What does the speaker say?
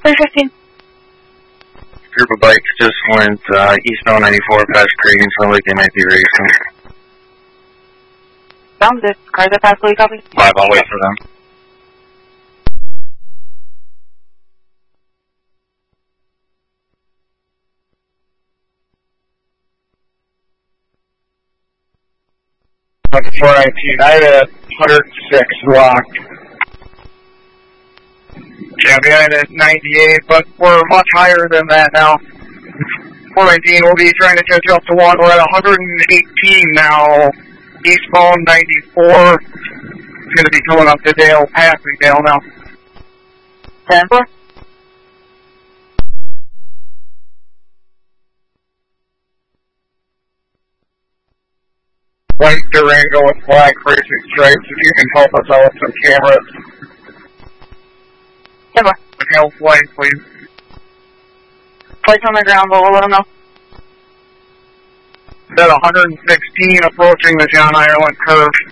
315. Group of bikes just went eastbound 94 past Creek and sounded like they might be racing. Sounds good. Cars that pass, will you copy? 5, I'll wait for them. On 419, I had a 106 locked. Yeah, behind at 98, but we're much higher than that now. 419 will be trying to catch up to one. We're at 118 now. Eastbound 94. It's going to be coming up to Dale, passing Dale now. 10-4. White Durango with black racing stripes. If you can help us out with some cameras. 10-4. Help flight, please. Flight's on the ground, but we'll let them know. At 116 approaching the John Ireland curve.